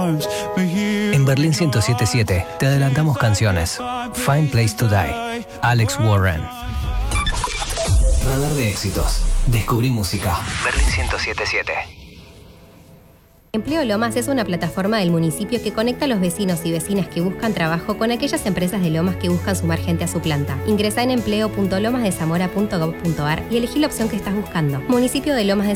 En Berlín 107.7 te adelantamos canciones. Fine Place to Die, Alex Warren. Radar de éxitos. Descubrí música. Berlín 107.7. Empleo Lomas es una plataforma del municipio que conecta a los vecinos y vecinas que buscan trabajo con aquellas empresas de Lomas que buscan sumar gente a su planta. Ingresá en empleo.lomasdezamora.gov.ar y elegí la opción que estás buscando. Municipio de Lomas de